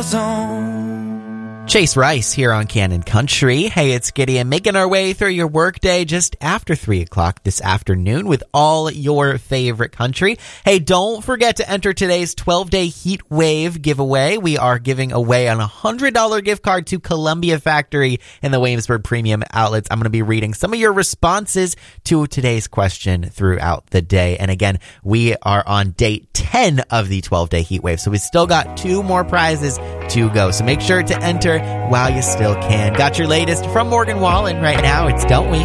zone. Chase Rice here on Canon Country. Hey, it's Gideon, making our way through your workday just after 3 o'clock this afternoon with all your favorite country. Hey, don't forget to enter today's 12-day heat wave giveaway. We are giving away an $100 gift card to Columbia Factory in the Williamsburg Premium Outlets. I'm going to be reading some of your responses to today's question throughout the day. And again, we are on day 10 of the 12-day heat wave, so we still got 2 more prizes to go. So make sure to enter while you still can. Got your latest from Morgan Wallen right now. It's Don't We?